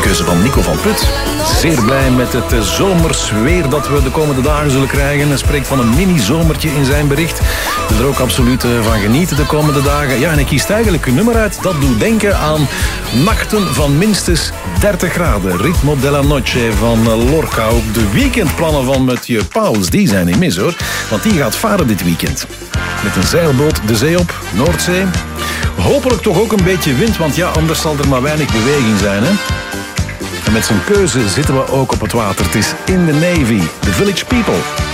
keuze van Nico van Put. Zeer blij met het zomers weer dat we de komende dagen zullen krijgen. Hij spreekt van een mini-zomertje in zijn bericht. Wil er ook absoluut van genieten de komende dagen. Ja, en hij kiest eigenlijk een nummer uit dat doet denken aan nachten van minstens 30 graden. Ritmo della Noche van Lorca. Ook de weekendplannen van Mathieu Pauls, die zijn niet mis hoor. Want die gaat varen dit weekend. Met een zeilboot de zee op, Noordzee. Hopelijk toch ook een beetje wind, want ja, anders zal er maar weinig beweging zijn, hè? En met zijn keuze zitten we ook op het water. Het is In the Navy, The Village People.